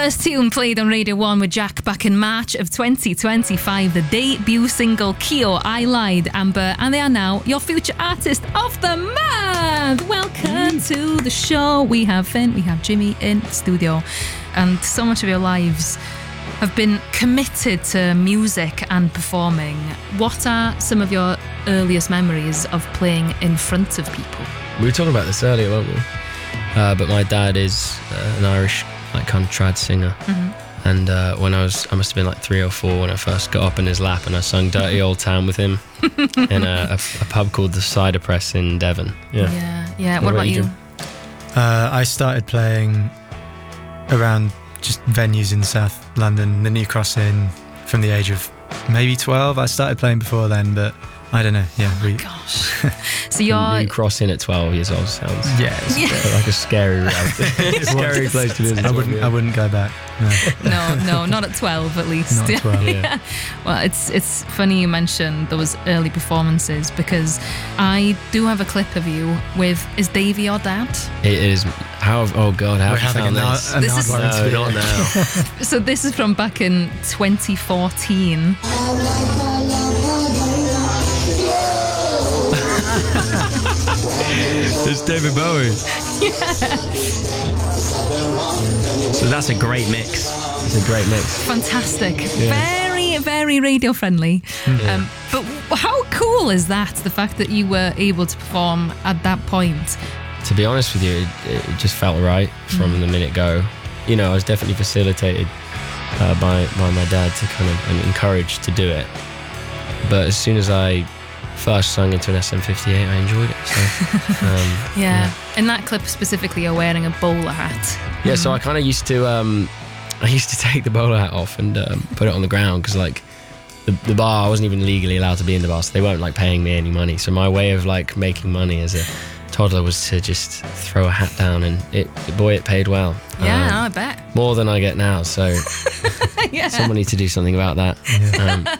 first tune played on Radio 1 with Jack back in March of 2025, the debut single Kyo, I Lied, Amber, and they are now your Future Artist of the Month. Welcome to the show. We have Finn, we have Jimmy in the studio, and so much of your lives have been committed to music and performing. What are some of your earliest memories of playing in front of people? We were talking about this earlier, weren't we? But my dad is an Irish country trad singer, and when I must have been like 3 or 4 when I first got up in his lap and I sung Dirty Old Town with him in a pub called the Cider Press in Devon. Yeah. What about you? I started playing around just venues in South London, the New Cross Inn, from the age of maybe 12. I started playing before then, but I don't know. Yeah, Gosh. So you're New Cross Inn at 12 years old sounds it's like a scary reality. Scary place to visit. I wouldn't go back. No, not at 12 at least. Not at 12. Yeah. Well, it's funny you mentioned those early performances, because I do have a clip of you with, is Davey your dad? It is. How have you found this? This is- No, not now. So this is from back in 2014. It's David Bowie. So that's a great mix. It's a great mix. Fantastic. Very, very radio friendly. But how cool is that, the fact that you were able to perform at that point? To be honest with you, it just felt right from the minute go. You know, I was definitely facilitated by my dad to kind of, and encouraged to do it. But as soon as I first sung into an SM58, I enjoyed it. So, Yeah. In that clip specifically, you're wearing a bowler hat. Yeah, so I kind of used to take the bowler hat off and put it on the ground, because like the bar, I wasn't even legally allowed to be in the bar, so they weren't like paying me any money. So my way of like making money as a toddler was to just throw a hat down, and it paid well. Yeah, I bet. More than I get now, so Yeah. someone needs to do something about that.